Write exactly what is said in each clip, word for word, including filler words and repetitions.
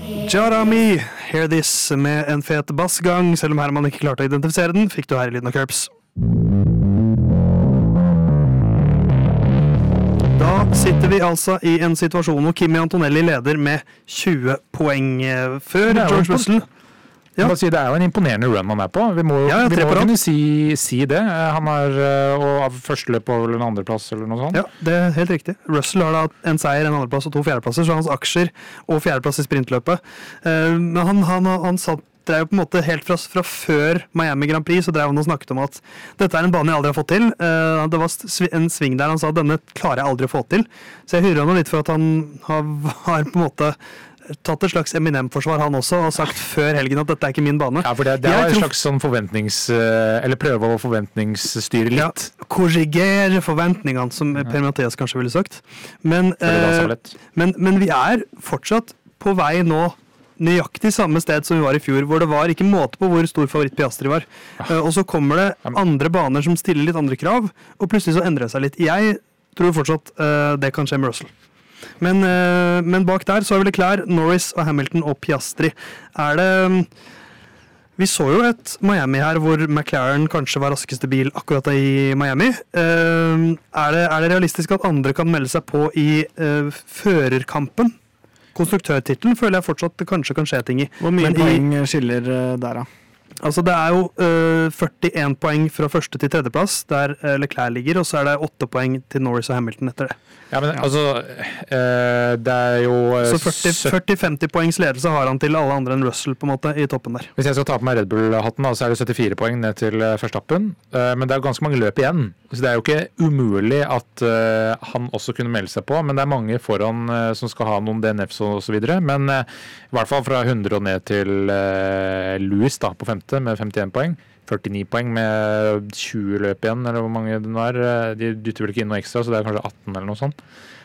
Jarami, Hear This med en fet bassgang. Selv om Herman ikke klarte å identifisere den, fikk du her i lyden av Curbs. Da sitter vi altså i en situasjon hvor Kimi Antonelli leder med tjue poeng før George Russell. Ja. Si, det er jo en imponerende run han er på. Vi må, ja, vi må kunne si, si det. Han har av første løp over en andreplass eller noe sånt. Ja, det er helt riktig. Russell har da en seier, en andreplass og to fjerdeplasser, så hans aksjer og fjerdeplass i sprintløpet. Men han, han, han satt drev på en måte helt fra, fra før Miami Grand Prix, så drev han og snakket om at dette er en bane jeg aldri har fått til. Det var en sving der han sa denne klarer jeg aldri å få til. Så jeg hører han litt for at han har, har på en måte tatt et slags Eminem-forsvar han også, og sagt før helgen at dette er ikke min bane. Ja, for det, det er en slags sånn forventnings... Eller prøve å forventningsstyre litt. Ja, korrigere forventningene, som ja. Per Mathias kanskje ville sagt. Men, eh, men, men vi er fortsatt på vei nå nøyaktig samme sted som vi var i fjor, hvor det var ikke måte på hvor stor favoritt Piastri var. Ja. Og så kommer det andre baner som stiller litt andre krav, og plutselig så endrer det seg litt. Jeg tror fortsatt uh, det kan skje med Russell. Men, uh, men bak der så er vel Leclerc, Norris og Hamilton og Piastri. Er det... Vi så jo et Miami her hvor McLaren kanskje var raskeste bil akkurat i Miami. Uh, er, det, er det realistisk at andre kan melde seg på i uh, førerkampen? Konstruktørtitlen føler jeg fortsatt det kanskje kan skje ting i. Hvor mye men poeng i, skiller uh, der da? Altså det er jo uh, førtien poeng fra første til tredjeplass, der uh, Leclerc ligger, og så er det åtte poeng til Norris og Hamilton etter det. Ja, men altså, uh, det er jo... Uh, så førti til femti poengs ledelse har han til alle andre enn Russell på en måte i toppen der. Hvis jeg skal ta på meg Red Bull-hatten, så er det syttifire poeng ned til uh, Verstappen, uh, men det er jo ganske mange løp igjen. Så det er jo ikke umulig at uh, han også kunne melde seg på, men det er mange foran uh, som skal ha noen D N Fs og så videre, men uh, i hvert fall fra hundre og ned til uh, Lewis da, på femte med femtien poeng, førtini poeng med tjue løp igjen, eller hvor mange det nå er. De dytter vel ikke inn noe ekstra, så det er kanskje atten eller noe sånt.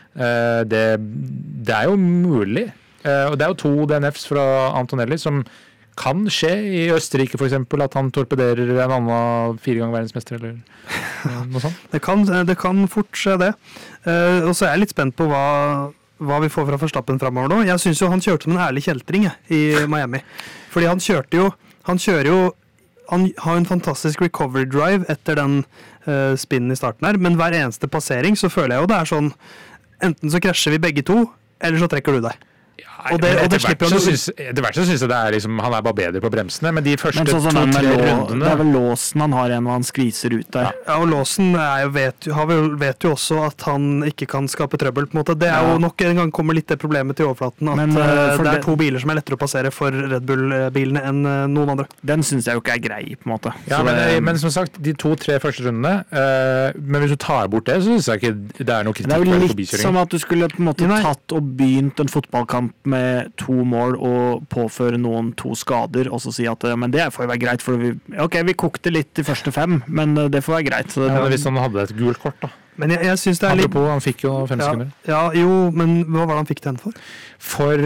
Det, det er jo mulig. Og det er jo to D N Fs fra Antonelli som kan skje i Østerrike for eksempel, at han torpederer en annen fire ganger verdensmester eller noe sånt. Det kan, det kan fort skje det. Og så er jeg litt spent på hva, hva vi får fra Verstappen fremover nå. Jeg synes jo han kjørte som en ærlig kjeltring i Miami. Fordi han kjørte jo, han kjører jo han har en fantastisk recovery drive etter den uh, spinnen i starten her, men hver eneste passering så føler jeg jo det er sånn, enten så krasjer vi begge to, eller så trekker du deg. Ja, og det, og det slipper han synes, det verste synes jeg det er liksom, han er bare bedre på bremsene, men de første men så, sånn, to-tre rundene... Det er vel låsen han har igjen, og han skviser ut der. Ja, ja og låsen er jo, vet, har vel, vet jo også at han ikke kan skape trøbbel, på en måte. Det er ja. jo nok en gang kommer litt det problemet til overflaten, at men, uh, det er det, to biler som er lettere å passere for Red Bull-bilene enn uh, noen andre. Den synes jeg jo ikke er grei, på en måte. Ja, men, det, men som sagt, de to-tre første rundene, uh, men hvis du tar bort det, så synes jeg ikke det er noe kritikk for forbikjøring. Det er jo litt som at du skulle på en måte Nei. tatt og begynt en fotballkamp med to mål og påføre noen to skader, og så si at men det får jo være greit, for vi, ok, vi kokte litt i første fem, men det får være greit. Så det, ja, men hvis han hadde et gult kort da. Men jeg, jeg synes det er litt... Apropos, han fikk jo fem ja, sekunder. Ja, jo, men hva var det han fikk den for? For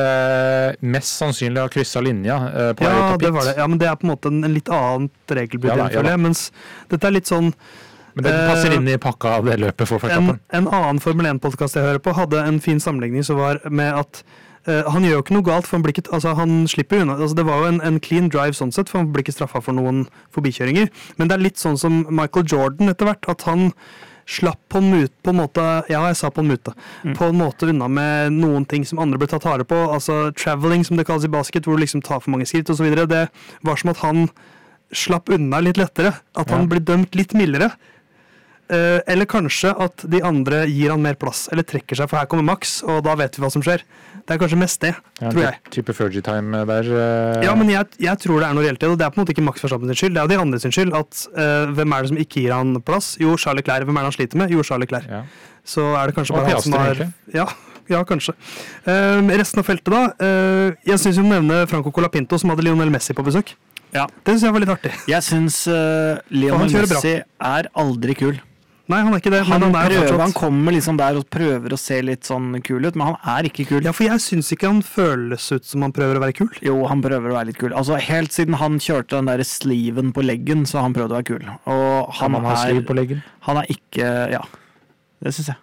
eh, mest sannsynlig å krysse linja eh, på ja, Europapit. Det var det. Ja, men det er på en måte en, en litt annet regelbrudd, ja, ja, ja. Mens dette er litt sånn... Men det passer inn i pakka av det løpet for Verstappen. En, en annen Formel en-podcast jeg hører på hadde en fin sammenligning som var med at Uh, han gjør jo ikke noe galt, for han, blir ikke, altså, han slipper unna. Altså, det var jo en, en clean drive sånn sett, for han blir ikke straffet for noen forbikjøringer. Men det er litt sånn som Michael Jordan etter hvert, at han slapp på en mute, på en måte, ja, jeg sa på en mute, mm. på en måte unna med noen ting som andre ble tatt hare på, altså traveling som det kalles i basket, hvor du liksom tar for mange skritt og så videre. Det var som at han slapp unna litt lettere, at han ja. ble dømt litt mildere. Uh, eller kanskje at de andre gir han mer plass, eller trekker seg, for her kommer Max, og da vet vi hva som skjer. Det er kanskje mest det, ja, tror jeg. Type Fergie-time der. Uh... Ja, men jeg, jeg tror det er noe reelt i det, og det er på en måte ikke Max Verstappen sin skyld, det er jo de andre sin skyld, at uh, hvem er det som ikke gir han plass? Jo, Charles Leclerc. Hvem er det han sliter med? Jo, Charles Leclerc. Ja. Så er det kanskje bare han som har... Ja, ja, kanskje. Uh, resten av feltet da, uh, jeg synes jo nevne Franco Colapinto, som hadde Lionel Messi på besøk. Ja. Det synes jeg var litt artig. Jeg synes uh, Lionel Messi er aldri kul. Nei, han er ikke det, han, men han er prøver, fortsatt... Han kommer liksom der og prøver å se litt sånn kul ut, men han er ikke kul. Ja, for jeg synes ikke han føles ut som han prøver å være kul. Jo, han prøver å være litt kul. Altså, helt siden han kjørte den der sleeven på leggen, så har han prøvd å være kul. Og han, han har er... sleeve på leggen? Han er ikke... Ja, det synes jeg.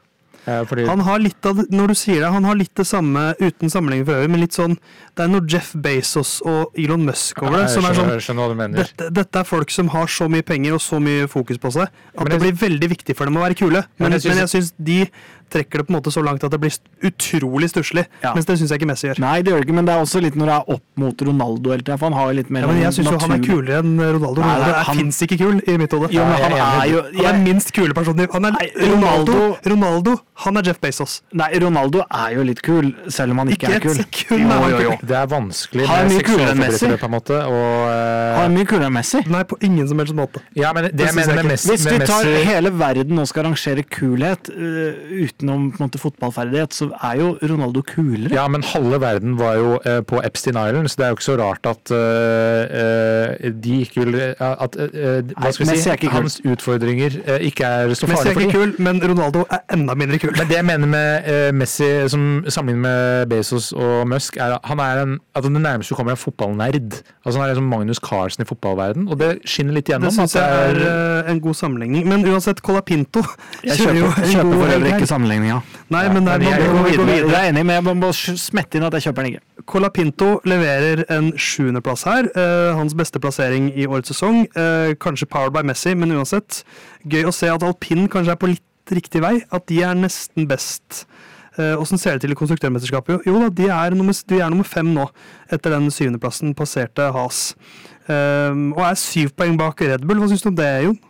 Ja, fordi... Han har litt av det, når du sier det, han har litt det samme uten sammenligning for øvrig, men litt sånn, det er noe Jeff Bezos og Elon Musk over det, som er sånn, jeg skjønner hva du mener. Dette, dette er folk som har så mye penger og så mye fokus på seg, at det blir veldig viktig for dem å være kule, men, men jeg synes, men jeg synes de trekker det på en måte så langt at det blir utrolig stusslig, ja. Mens det synes jeg ikke Messi gjør. Nei, det gjør det ikke, men det er også litt når det er opp mot Ronaldo, hele tiden, for han har jo litt mer... Ja, men jeg synes jo han er kulere enn Ronaldo. Nei, Ronaldo er, han finnes ikke kul i mitt hode. Jo, men han er jo... Han er minst kule person. Han er nei, Ronaldo, Ronaldo, han er Jeff Bezos. Nei, Ronaldo er jo litt kul, selv om han ikke, ikke er kul. Sekund, jo, jo, jo. Det er vanskelig med seksualforbrytere, på en måte. Og, uh... Har han mye kulere enn Messi? Nei, på ingen som helst måte. Ja, men det, det jeg mener med Messi... Hvis du tar hele verden og skal rangere kulhet uh, utenom på en måte fotballferdighet, så er jo Ronaldo kulere. Ja, men halve verden var jo uh, på Epstein Island, så det er jo ikke så rart at uh, uh, de ikke vil... Uh, at, uh, hva skal vi si? Hans utfordringer uh, ikke er så farlige for dem. Messi er ikke kul, men Ronaldo er enda mindre kul. Men det jeg mener med uh, Messi, som sammenlignet med Bezos og Musk, er at han er en, at det nærmeste du kommer en fotballnerd. Altså han er liksom Magnus Carlsen i fotballverden, og det skinner litt igjennom. Det synes jeg er uh, en god sammenligning. Men uansett, Colapinto Jeg kjøper, jo kjøper for øvrig ikke sammenligninga. Nei, men der, jeg, man, jeg, jeg, jeg er enig, men jeg må smette inn at jeg kjøper den ikke. Colapinto leverer en sjuendeplass her. Uh, hans beste plassering i årets sesong. Uh, kanskje powered by Messi, men uansett. Gøy å se at Alpin kanskje er på litt riktig vei. At de er nesten best. Hvordan uh, ser det til i konstruktørmesterskapet? Jo da, de er, nummer, de er nummer fem nå, etter den syvendeplassen passerte Haas. Um, og er syv poeng bak Red Bull. Hva synes du om det, Jon?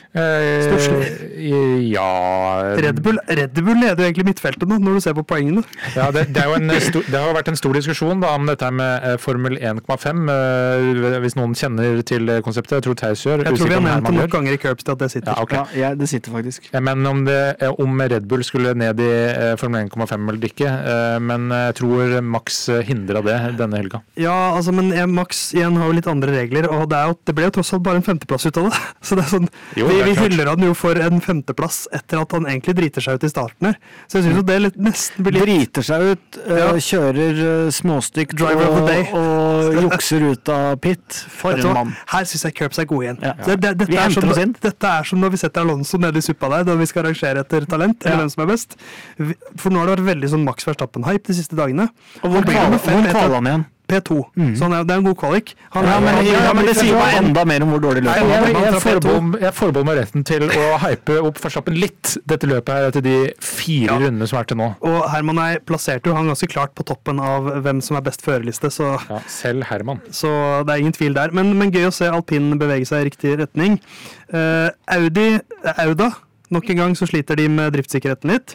Uh, ja Red Bull, Red Bull leder jo egentlig midtfeltet nå, når du ser på poengene. Ja, det, det, er jo en stor, det har vært en stor diskusjon da, om dette med uh, Formel én komma fem. Uh, hvis noen kjenner til konseptet. Jeg tror Theis gjør. Jeg tror vi har nevnt det nok ganger i Curbs til at det sitter. Ja, okay. ja, det sitter faktisk. Jeg mener om, det, om Red Bull skulle ned i uh, Formel én komma fem eller ikke, uh, men jeg tror Max hindrer det denne helga. Ja, altså, men Max igjen har jo litt andre regler, og det, er jo, det ble jo tross alt bare en femteplass ut av det. Så det er sånn, jo, vi, vi hyller han jo for en femteplass etter at han egentlig driter seg ut i starten her. Så jeg synes jo det litt, nesten blir litt... Driter seg ut, ja. uh, kjører uh, småstykk Driver og, of the day. og jukser ut av pit. For en mann. Her synes jeg Curbs er god igjen. Ja. Det, det, dette, er som, dette er som når vi setter Alonso nede i suppa der, da vi skal rangere etter talent, eller ja. Hvem som er best. For nå har det vært veldig sånn Max Verstappen-hype de siste dagene. Og hvor kvaler han igjen? P to. Mm. Så det er en god kvalik. Han, ja, men, ja, ja, men det sier meg enda mer om hvor dårlig løpet er. Jeg, jeg, jeg, jeg forbeholder meg retten til å hype opp Verstappen litt dette løpet her etter de fire ja. rundene som er til nå. Og Herman er plassert jo han ganske klart på toppen av hvem som er best førerliste, så, ja, selv Herman. Så det er ingen tvil der. Men, men gøy å se Alpin bevege seg i riktig retning. Uh, Audi, Auda, nok en gang så sliter de med driftssikkerheten litt.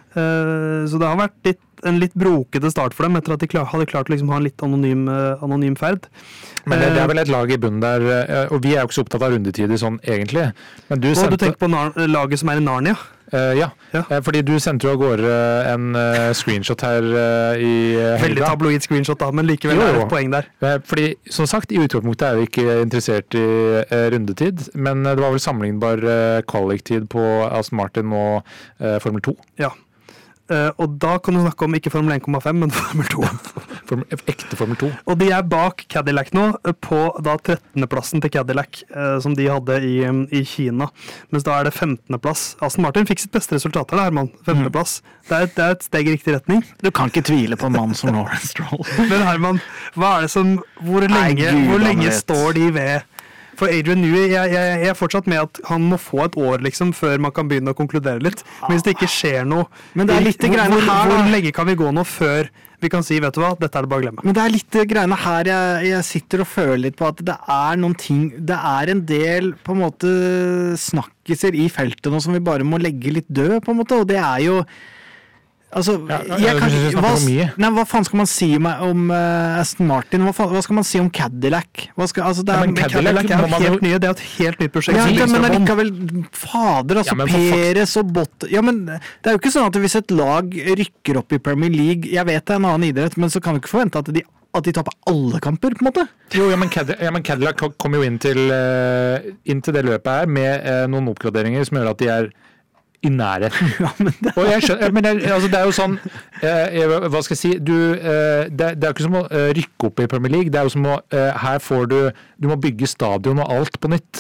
Uh, så det har vært litt, en litt brokete start for dem etter at de klar, hadde klart å liksom ha en litt anonym, uh, anonym ferd. Men det, det er vel et lag i bunnen der, uh, og vi er jo ikke så opptatt av rundetider sånn egentlig. Men du, og sendte... du tenker på nar- laget som er i Narnia? Uh, ja, ja. Uh, fordi du sendte jo av gårde en uh, screenshot her uh, i uh, Veldig tabloid screenshot da, men likevel jo, er det et poeng der. Uh, fordi, som sagt, i utgangspunktet er vi ikke interessert i uh, rundetid, men uh, det var vel sammenlignbar uh, kvaliktid på Aston Martin og uh, Formel to. Ja. Uh, og da kan du snakke om ikke Formel én komma fem, men Formel to. Formel, ekte Formel to. Og de er bak Cadillac nå, på da trettendeplassen til Cadillac, uh, som de hadde i, um, i Kina. Mens da er det femtendeplass. Aston Martin fikk sitt beste resultat her, Herman. femtendeplass. Mm. Det, er, det er et steg i riktig retning. Du kan ikke tvile på en mann som Lawrence Stroll. Men Herman, hva er det som, hvor lenge, Nei, Gud, hvor lenge står de ved... For Adrian Newey, jeg, jeg, jeg er fortsatt med at han må få et år liksom, før man kan begynne å konkludere litt. Men hvis det ikke skjer noe, men det er litt hvor, greiene hvor, her, hvor lenge kan vi gå nå før vi kan si, vet du hva, dette er det bare å glemme. Men det er litt greiene her jeg, jeg sitter og føler litt på at det er noen ting, det er en del på en måte snakkiser i feltet nå som vi bare må legge litt død på en måte, og det er jo Altså, ja, ja, jeg kan, jeg hva, nei, hva faen skal man si om uh, Aston Martin? Hva, hva skal man si om Cadillac? Hva skal, altså, det er, ja, men Cadillac, Cadillac er jo helt nye, det er et helt nytt prosjekt. Ja, det, men allikevel, fader, altså, ja, Perez og Bott... Ja, men det er jo ikke sånn at hvis et lag rykker opp i Premier League, jeg vet det er en annen idrett, men så kan du ikke forvente at de at de taper alle kamper, på en måte. Jo, ja, men Cadillac, ja, men Cadillac kom jo inn til, uh, inn til det løpet her med uh, noen oppgraderinger som gjør at de er i nærheten. Ja, men det... Og jeg skjønner, men det, altså, det er jo sånn, eh, hva skal jeg si, du, eh, det, det er jo ikke som å eh, rykke opp i Premier League, det er jo som å, eh, her får du, du må bygge stadion og alt på nytt.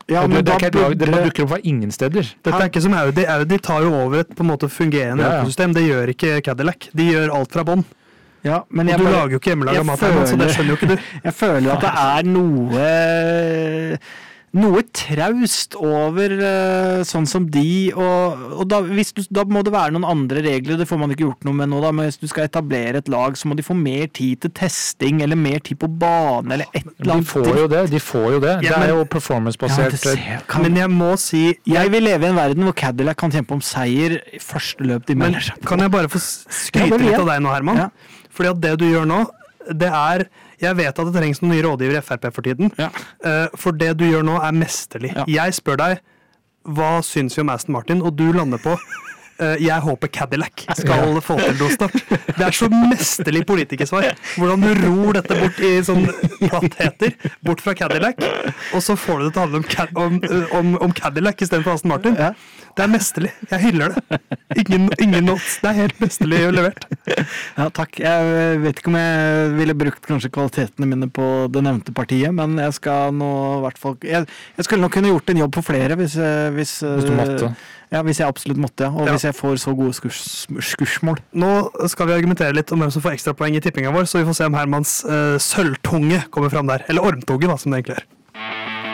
Ja, men det, da er ikke, burde... det bare dukker opp fra ingen steder. Dette er ikke som Audi. Audi tar jo over et på en måte fungerende ja, ja. økosystem. Det gjør ikke Cadillac. De gjør alt fra bånn. Ja, men jeg og du bare, lager jo ikke hjemmelaga mat, føler, så det skjønner jo ikke du. Jeg føler at det er noe noe traust over uh, sånn som de, og, og da, hvis du, da må det være noen andre regler, det får man ikke gjort noe med nå, da, men hvis du skal etablere et lag, så må de få mer tid til testing, eller mer tid på bane, eller et eller annet. De får jo det, de får jo det. Ja, det men, er jo performance-basert. Ja, kan, men jeg må si... Jeg, jeg vil leve i en verden hvor Cadillac kan kjempe om seier i første løp de melder seg på. Kan jeg bare få skryte ja, litt av deg nå, Herman? Ja. Fordi at det du gjør nå, det er... Jeg vet at det trengs noen nye rådgiver i F R P for tiden, ja. uh, for det du gjør nå er mesterlig. Ja. Jeg spør deg, hva syns vi om Aston Martin, og du lander på, uh, jeg håper Cadillac skal ja. få til noe snart. Det er så mesterlig politikersvar. Hvordan du ror dette bort i sånn plattheter, bort fra Cadillac, og så får du det til å handle om, om, om, om Cadillac i stedet for Aston Martin. Ja. Det er mesterlig. Jeg hyller det. Ingen, ingen notes. Det er helt mesterlig levert. Ja, takk. Jeg vet ikke om jeg ville brukt kanskje kvalitetene mine på det nevnte partiet, men jeg skal nå i hvert fall... Jeg, jeg skulle nok kunne gjort en jobb på flere hvis, hvis, hvis du måtte. Ja, hvis jeg absolutt måtte, ja. Og ja. hvis jeg får så gode skurs, skursmål. Nå skal vi argumentere litt om hvem som får ekstra poeng i tippinga vår, så vi får se om Hermans uh, sølvtunge kommer fram der. Eller ormtunge, da, som det egentlig er.